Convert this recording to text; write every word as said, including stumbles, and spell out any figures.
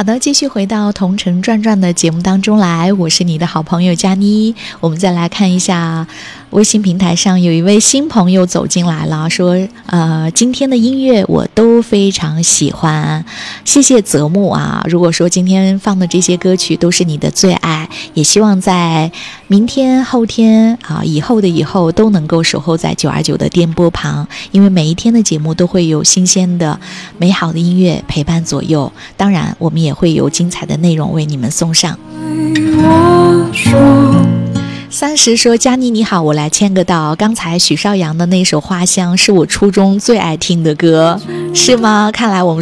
好的，继续回到同城转转的节目当中来，我是你的好朋友佳妮。我们再来看一下微信平台上有一位新朋友走进来了，说呃，今天的音乐我都非常喜欢，谢谢泽木啊。如果说今天放的这些歌曲都是你的最爱，也希望在明天后天啊以后的以后都能够守候在九二九的电波旁，因为每一天的节目都会有新鲜的美好的音乐陪伴左右，当然我们也会有精彩的内容为你们送上。三十说，佳妮你好，我来签个到，刚才许绍洋的那首花香是我初中最爱听的歌，是吗？看来我们